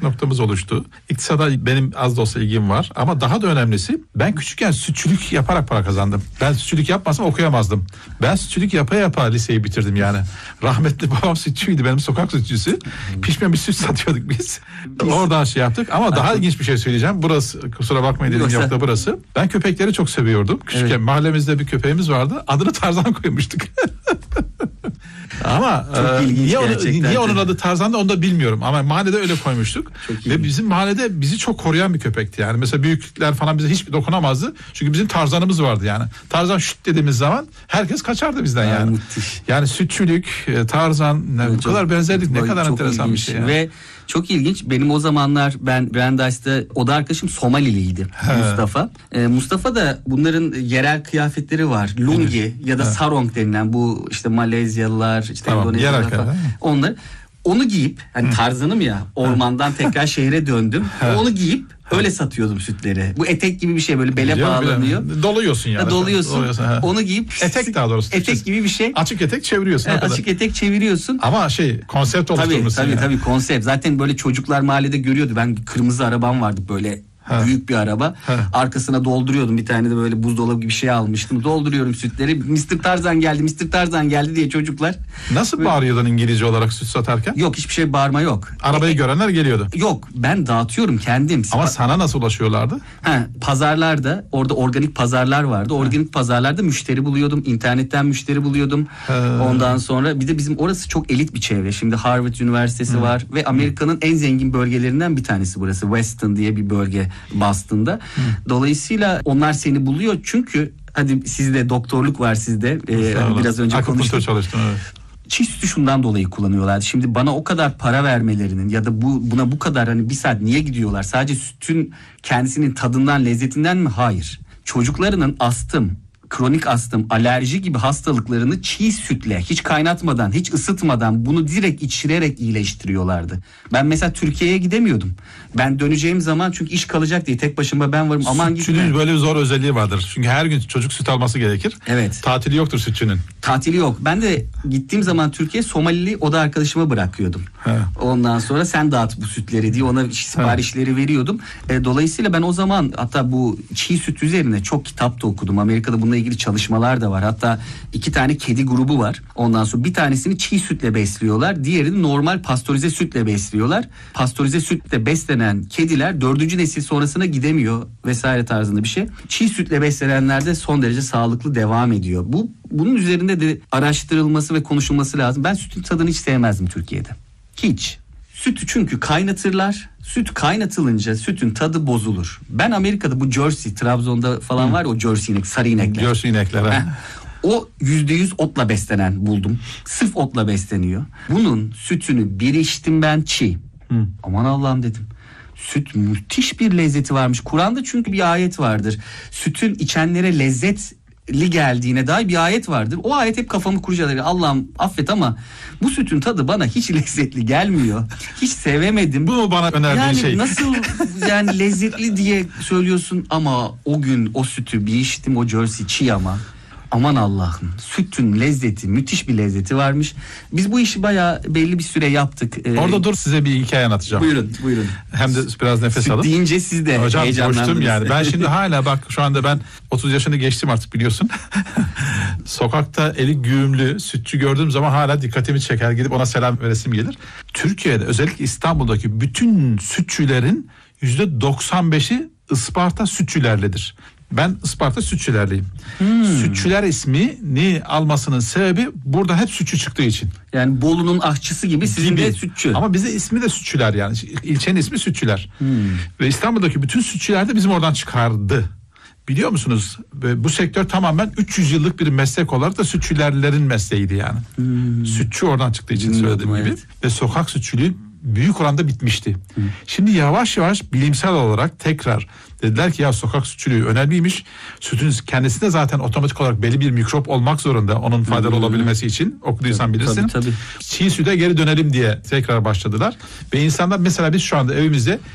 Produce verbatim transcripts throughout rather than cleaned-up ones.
noktamız oluştu. İktisada benim az da olsa ilgim var. Ama daha da önemlisi ben küçükken sütçülük yaparak para kazandım. Ben sütçülük yapmasam okuyamazdım. Ben sütçülük yapa yapa liseyi bitirdim yani. Rahmetli babam sütçüydü, benim sokak sütçüsü. Pişmemiş süt satıyorduk biz. Oradan şey yaptık ama daha ilginç bir şey söyleyeceğim. Burası, kusura bakmayın dediğim Yoksa... nokta burası. Ben köpekleri çok seviyordum. Küçükken evet. Mahallemizde bir köpeğimiz vardı. Adını Tarzan koymuştuk. Ama e, niye, onu, niye onun adı Tarzan'da onu da bilmiyorum. Ama mahallede öyle koymuştuk. Ve bizim mahallede bizi çok koruyan bir köpekti yani. Mesela büyükler falan bize hiç dokunamazdı. Çünkü bizim Tarzan'ımız vardı yani. Tarzan şut dediğimiz zaman herkes kaçardı bizden yani. Yani, yani sütçülük, Tarzan, ne evet, kadar çok, benzerlik, ne kadar enteresan bir şey. Yani. Ve çok ilginç. Benim o zamanlar ben Brandeis'te oda arkadaşım Somaliliydi. He. Mustafa. Ee, Mustafa da bunların yerel kıyafetleri var. Lungi evet. ya da He. sarong denilen bu işte Malezyalılar, işte tamam, Endonezyalılar falan. Onlar onu giyip hani Tarzan'ım ya ormandan tekrar şehre döndüm. Onu giyip öyle satıyordum sütleri. Bu etek gibi bir şey böyle bele biliyorum, bağlanıyor. Biliyorum. Doluyorsun yani. Doluyorsun. Doluyorsun onu giyip etek daha doğrusu. Etek gibi bir şey. Açık etek çeviriyorsun. Evet, açık etek çeviriyorsun. Ama şey konsept oluşturmuşsun. Tabii tabii, yani. tabii konsept. Zaten böyle çocuklar mahallede görüyordu. Ben kırmızı arabam vardı böyle. Ha. Büyük bir araba. Ha. Arkasına dolduruyordum. Bir tane de böyle buzdolabı gibi bir şey almıştım. Dolduruyorum sütleri. mister Tarzan geldi, mister Tarzan geldi diye çocuklar. Nasıl böyle... bağırıyordun İngilizce olarak süt satarken? Yok, hiçbir şey bağırma yok. Arabayı e, görenler geliyordu. Yok, ben dağıtıyorum kendim. Ama sana nasıl ulaşıyorlardı? Ha, pazarlarda, orada organik pazarlar vardı. Organik ha. pazarlarda müşteri buluyordum. İnternetten müşteri buluyordum. Ha. Ondan sonra bir de bizim orası çok elit bir çevre. Şimdi Harvard Üniversitesi ha. var ve Amerika'nın ha. en zengin bölgelerinden bir tanesi burası. Weston diye bir bölge. Boston'da. Hı. Dolayısıyla onlar seni buluyor çünkü hadi sizde doktorluk var sizde. Ee, hani biraz önce konuştuk. Çalıştım, evet. Çiğ sütü şundan dolayı kullanıyorlar. Şimdi bana o kadar para vermelerinin ya da bu buna bu kadar hani bir saat niye gidiyorlar? Sadece sütün kendisinin tadından, lezzetinden mi? Hayır. Çocuklarının astım, kronik astım, alerji gibi hastalıklarını çiğ sütle, hiç kaynatmadan, hiç ısıtmadan bunu direkt içirerek iyileştiriyorlardı. Ben mesela Türkiye'ye gidemiyordum. Ben döneceğim zaman çünkü iş kalacak diye tek başıma ben varım. Aman gitme. Sütçünün böyle bir zor özelliği vardır. Çünkü her gün çocuk süt alması gerekir. Evet. Tatili yoktur sütçünün. Tatili yok. Ben de gittiğim zaman Türkiye Somalili oda arkadaşıma bırakıyordum. He. Ondan sonra sen dağıt bu sütleri diye ona siparişleri He. veriyordum. E, dolayısıyla ben o zaman hatta bu çiğ süt üzerine çok kitap da okudum. Amerika'da bununla ilgili çalışmalar da var. Hatta iki tane kedi grubu var. Ondan sonra bir tanesini çiğ sütle besliyorlar. Diğerini normal pastörize sütle besliyorlar. Pastörize sütle beslenen kediler dördüncü nesil sonrasına gidemiyor vesaire tarzında bir şey. Çiğ sütle beslenenler de son derece sağlıklı devam ediyor. Bu bunun üzerinde de araştırılması ve konuşulması lazım. Ben sütün tadını hiç sevmezdim Türkiye'de. Hiç. Sütü çünkü kaynatırlar. Süt kaynatılınca sütün tadı bozulur. Ben Amerika'da bu Jersey, Trabzon'da falan Hı. var ya o Jersey inek, sarı inekler. Jersey inekler. Heh. O yüzde yüz otla beslenen buldum. Sırf otla besleniyor. Bunun sütünü bir içtim ben çiğ. Hı. Aman Allah'ım dedim. Süt müthiş bir lezzeti varmış. Kur'an'da çünkü bir ayet vardır. Sütün içenlere lezzetli geldiğine dair bir ayet vardır. O ayet hep kafamı kurcalıyor. Allah'ım affet ama bu sütün tadı bana hiç lezzetli gelmiyor. Hiç sevemedim. Bu mu bana önerdiğin yani şey? Nasıl yani lezzetli diye söylüyorsun ama o gün o sütü bir içtim, o Jersey çiğ ama. Aman Allah'ım, sütün lezzeti, müthiş bir lezzeti varmış. Biz bu işi bayağı belli bir süre yaptık. Ee, Orada dur, size bir hikaye anlatacağım. Buyurun, buyurun. Hem de biraz nefes Süt alın. deyince siz de hocam coştum yani. Ben şimdi hala bak şu anda ben otuz yaşını geçtim artık biliyorsun. Sokakta eli güğümlü sütçü gördüğüm zaman hala dikkatimi çeker. Gidip ona selam veresim gelir. Türkiye'de özellikle İstanbul'daki bütün sütçülerin yüzde doksan beşi Isparta sütçülerledir. Ben Isparta sütçülerliyim. Hmm. Sütçüler ismini almasının sebebi burada hep sütçü çıktığı için. Yani Bolu'nun ahçısı gibi sizin gibi. de sütçü. Ama bize ismi de sütçüler yani. İlçenin ismi sütçüler. Hmm. Ve İstanbul'daki bütün sütçüler de bizim oradan çıkardı. Biliyor musunuz? Bu sektör tamamen üç yüz yıllık bir meslek olarak da sütçülerlerin mesleğiydi yani. Hmm. Sütçü oradan çıktığı için hmm. söylediğim evet. gibi. Ve sokak sütçülüğü büyük oranda bitmişti. Hmm. Şimdi yavaş yavaş bilimsel olarak tekrar dediler ki ya sokak sütçülüğü önemliymiş. Sütün kendisi de zaten otomatik olarak belli bir mikrop olmak zorunda onun faydalı hmm. olabilmesi için. Okuduysan bilirsin. Tabii, tabii. Çiğ süte geri dönelim diye tekrar başladılar. Ve insanlar mesela biz şu anda evimizde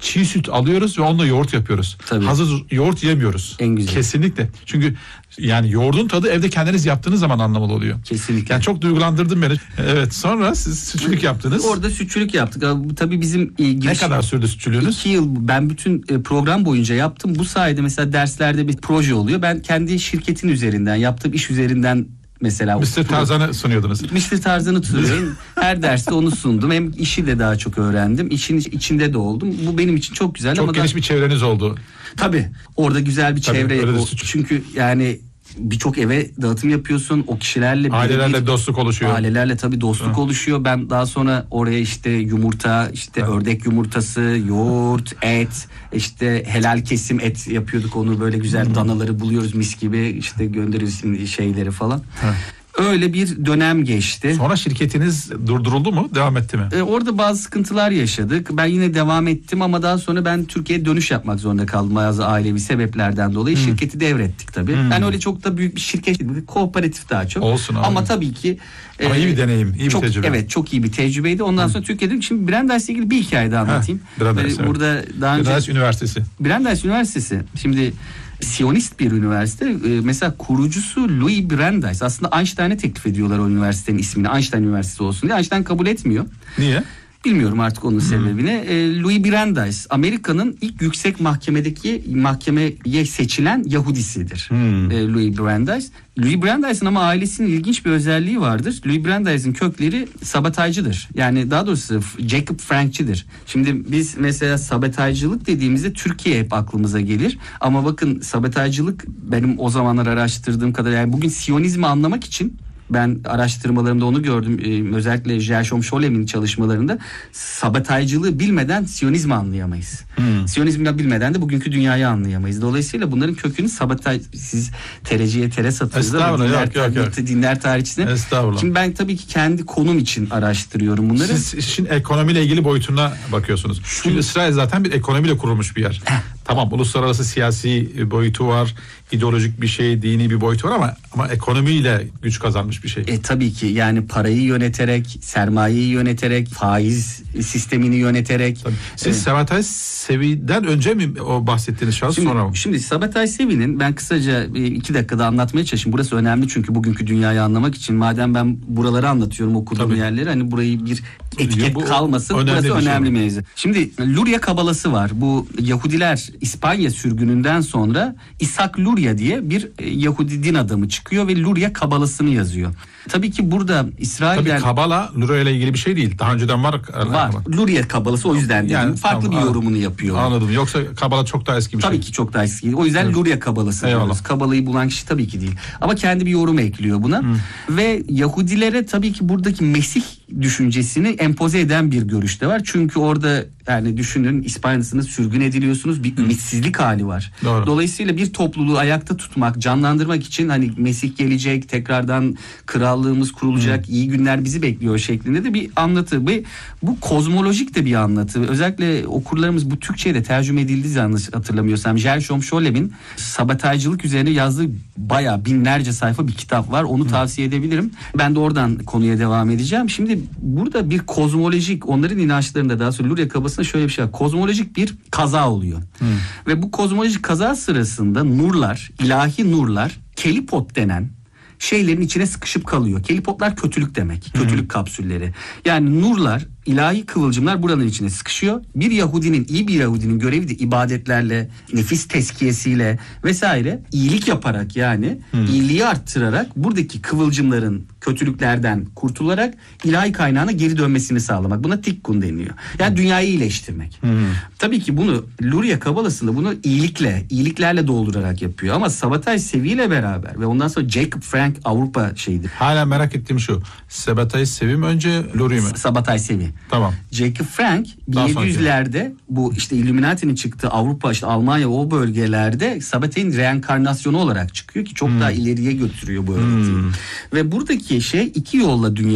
çiğ süt alıyoruz ve onunla yoğurt yapıyoruz. Tabii. Hazır yoğurt yemiyoruz. En güzel. Kesinlikle. Çünkü yani yoğurdun tadı evde kendiniz yaptığınız zaman anlamalı oluyor. Kesinlikle. Yani çok duygulandırdın beni. Evet, sonra siz sütçülük yaptınız. Orada sütçülük yaptık. Tabii bizim e, giriş... Ne kadar sürdü sütçülüğünüz? İki yıl ben bütün e, program boyunca yaptım. Bu sayede mesela derslerde bir proje oluyor. Ben kendi şirketin üzerinden, yaptığım iş üzerinden mesela... mister Tarzan'ı sunuyordunuz. mister Tarzan'ı sunuyorum. Her derste onu sundum. Hem işi de daha çok öğrendim. İşin içinde de oldum. Bu benim için çok güzel. Çok ama geniş da... bir çevreniz oldu. Tabii. Orada güzel bir Tabii, çevre. O, suç. çünkü yani birçok eve dağıtım yapıyorsun. O kişilerle ailelerle bir, dostluk oluşuyor. Ailelerle tabii dostluk Hı. oluşuyor. Ben daha sonra oraya işte yumurta, işte Hı. ördek yumurtası, yoğurt, et, işte helal kesim et yapıyorduk. Onu böyle güzel Hı. danaları buluyoruz mis gibi, işte gönderiyoruz şeyleri falan. Hı. Öyle bir dönem geçti. Sonra şirketiniz durduruldu mu? Devam etti mi? Ee, orada bazı sıkıntılar yaşadık. Ben yine devam ettim ama daha sonra ben Türkiye'ye dönüş yapmak zorunda kaldım. Bazı ailevi sebeplerden dolayı. Hmm. Şirketi devrettik tabii. Hmm. Ben öyle çok da büyük bir şirket değil. Kooperatif daha çok. Olsun abi. Ama tabii ki. Ama e, iyi bir deneyim, iyi çok, bir tecrübe. Evet, çok iyi bir tecrübeydi. Ondan hmm. sonra Türkiye'de şimdi Brandeis ile ilgili bir hikaye daha anlatayım. Heh, Brandeis, ee, burada evet. daha önce Brandeis Üniversitesi. Brandeis Üniversitesi. Şimdi Siyonist bir üniversite. Mesela kurucusu Louis Brandeis. Aslında Einstein'e teklif ediyorlar o üniversitenin ismini. Einstein Üniversitesi olsun diye. Einstein kabul etmiyor. Niye? Bilmiyorum artık onun sebebini. Hmm. Louis Brandeis Amerika'nın ilk yüksek mahkemedeki mahkemeye seçilen Yahudisidir. Hmm. Louis Brandeis. Louis Brandeis'in ama ailesinin ilginç bir özelliği vardır. Louis Brandeis'in kökleri sabotajcıdır. Yani daha doğrusu Jacob Frank'çidir. Şimdi biz mesela sabotajcılık dediğimizde Türkiye hep aklımıza gelir. Ama bakın sabotajcılık benim o zamanlar araştırdığım kadar, yani bugün Siyonizmi anlamak için ben araştırmalarımda onu gördüm. Ee, özellikle Gershom Scholem'in çalışmalarında sabotajcılığı bilmeden Siyonizmi anlayamayız. Hmm. Siyonizmi bilmeden de bugünkü dünyayı anlayamayız. Dolayısıyla bunların kökünü sabotaj... Siz tereciye tere satıyorsunuz ama dinler, yok, yok, yok. dinler tarihçisine. Estağfurullah. Şimdi ben tabii ki kendi konum için araştırıyorum bunları. Siz işin ekonomiyle ilgili boyutuna bakıyorsunuz. Çünkü İsrail zaten bir ekonomiyle kurulmuş bir yer. Tamam, uluslararası siyasi boyutu var, ideolojik bir şey, dini bir boyutu var ama ama ekonomiyle güç kazanmış bir şey. E tabii ki yani parayı yöneterek, sermayeyi yöneterek, faiz sistemini yöneterek. Tabii. Siz e, Sabbatai Sevi'den önce mi o bahsettiğiniz şahıs, şimdi, sonra mı? Şimdi Sabbatai Sevi'nin ben kısaca iki dakikada anlatmaya çalışayım. Burası önemli çünkü bugünkü dünyayı anlamak için. Madem ben buraları anlatıyorum, okuduğum tabii. yerleri, hani burayı bir etiket bu, kalmasın. Burası şey önemli mevzu. Şimdi Luria Kabalası var. Bu Yahudiler İspanya sürgününden sonra İshak Luria diye bir Yahudi din adamı çıkıyor ve Luria Kabalasını yazıyor. Tabii ki burada İsrail'den... Tabii Kabala Luria ile ilgili bir şey değil. Daha önceden var. Var. Luria Kabalası, o yüzden dedim. Yani, farklı tamam, bir yorumunu yapıyor. Anladım. Yoksa Kabala çok daha eski bir tabii şey. Tabii ki çok daha eski. O yüzden evet. Luria Kabalası diyoruz. Kabala'yı bulan kişi tabii ki değil. Ama kendi bir yorum ekliyor buna. Hmm. Ve Yahudilere tabii ki buradaki Mesih düşüncesini empoze eden bir görüş de var. Çünkü orada yani düşünün, İspanya'sınız, sürgün ediliyorsunuz, bir ümitsizlik hali var. Doğru. Dolayısıyla bir topluluğu ayakta tutmak, canlandırmak için hani Mesih gelecek, tekrardan krallığımız kurulacak, hmm. iyi günler bizi bekliyor şeklinde de bir anlatı. Ve bu kozmolojik de bir anlatı. Özellikle okurlarımız bu Türkçe'ye de tercüme edildiği yanlış hatırlamıyorsam Gershom Scholem'in sabotajcılık üzerine yazdığı bayağı binlerce sayfa bir kitap var. Onu hmm. tavsiye edebilirim. Ben de oradan konuya devam edeceğim. Şimdi burada bir kozmolojik, onların inançlarında daha sonra Luria Kabası'nda şöyle bir şey var. Kozmolojik bir kaza oluyor. Hmm. Ve bu kozmolojik kaza sırasında nurlar, ilahi nurlar, kelipot denen şeylerin içine sıkışıp kalıyor. Kelipotlar kötülük demek. Hmm. Kötülük kapsülleri. Yani nurlar, ilahi kıvılcımlar buranın içine sıkışıyor. Bir Yahudinin, iyi bir Yahudinin görevi de ibadetlerle, nefis tezkiyesiyle vesaire iyilik yaparak, yani hmm. iyiliği arttırarak buradaki kıvılcımların kötülüklerden kurtularak ilahi kaynağına geri dönmesini sağlamak. Buna tikkun deniyor. Yani hmm. dünyayı iyileştirmek. Hmm. Tabii ki bunu Luria Kabalası'nda bunu iyilikle, iyiliklerle doldurarak yapıyor. Ama Sabbatai Sevi ile beraber ve ondan sonra Jacob Frank Avrupa şeyidir. Hala merak ettiğim şu. Sabbatai Sevi mi önce, Luria mi? Sabbatai Sevi. Tamam. Jacob Frank bin yedi yüzlerde bu işte Illuminati'nin çıktığı Avrupa, işte Almanya, o bölgelerde Sabbatai'nin reenkarnasyonu olarak çıkıyor ki çok hmm. daha ileriye götürüyor bu öğretiyi. Hmm. Ve buradaki şey iki yolla dünya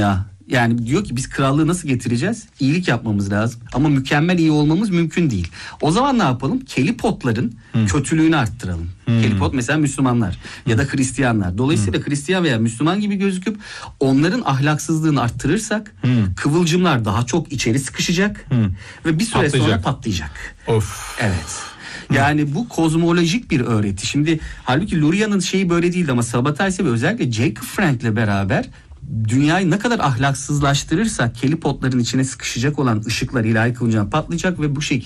Yani diyor ki biz krallığı nasıl getireceğiz? İyilik yapmamız lazım. Ama mükemmel iyi olmamız mümkün değil. O zaman ne yapalım? Kelipotların hmm. kötülüğünü arttıralım. Hmm. Kelipot mesela Müslümanlar hmm. ya da Hristiyanlar. Dolayısıyla hmm. Hristiyan veya Müslüman gibi gözüküp onların ahlaksızlığını arttırırsak hmm. kıvılcımlar daha çok içeri sıkışacak hmm. ve bir süre patlayacak. sonra patlayacak. Of. Evet. Yani bu kozmolojik bir öğreti. Şimdi halbuki Luria'nın şeyi böyle değildi ama Sabatier ve özellikle Jacob Frank'le beraber dünyayı ne kadar ahlaksızlaştırırsak kelipotların içine sıkışacak olan ışıklar ilahi kılınca patlayacak ve bu şekilde